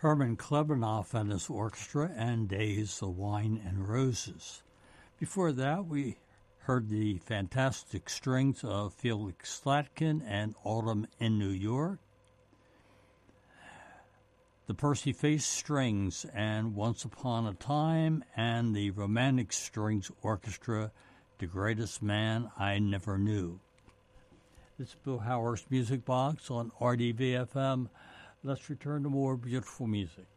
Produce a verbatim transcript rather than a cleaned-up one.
Herman Klebanov and his orchestra, and Days of Wine and Roses. Before that, we heard the fantastic strings of Felix Slatkin and Autumn in New York, the Percy Faith Strings and Once Upon a Time, and the Romantic Strings Orchestra, The Greatest Man I Never Knew. This is Bill Howard's Music Box on R D V F M. Let's return to more beautiful music.